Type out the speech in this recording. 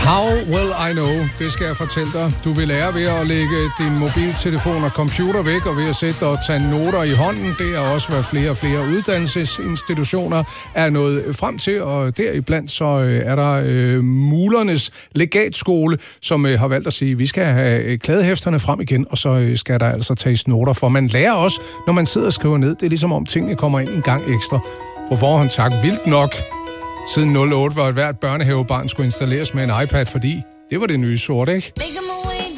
How will I know? Det skal jeg fortælle dig. Du vil lære ved at lægge din mobiltelefon og computer væk, og ved at sætte og tage noter i hånden. Det er også, hvad flere og flere uddannelsesinstitutioner er nået frem til, og deriblandt så er der Mulernes Legatskole, som har valgt at sige, at vi skal have kladehæfterne frem igen, og så skal der altså tages noter, for man lærer også, når man sidder og skriver ned. Det er ligesom om tingene kommer ind en gang ekstra. På forhånd tak, vildt nok. Siden 08 var et hvert børnehavebarn skulle installeres med en iPad, fordi det var det nye sort, ikke?